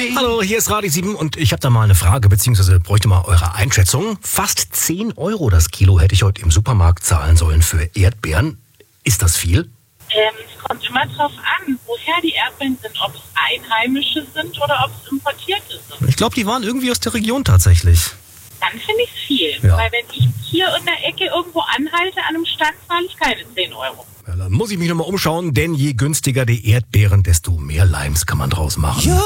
Hallo, hier ist Radio 7 und ich habe da mal eine Frage, beziehungsweise bräuchte mal eure Einschätzung. Fast 10 Euro das Kilo hätte ich heute im Supermarkt zahlen sollen für Erdbeeren. Ist das viel? Es kommt immer drauf an, woher die Erdbeeren sind, ob es einheimische sind oder ob es importierte sind. Ich glaube, die waren irgendwie aus der Region tatsächlich. Dann finde ich es viel, Ja. weil wenn ich hier in der Ecke irgendwo anhalte an einem Stand, zahle ich keine 10 Euro. Ja, dann muss ich mich nochmal umschauen, denn je günstiger die Erdbeeren, desto mehr Limes kann man draus machen.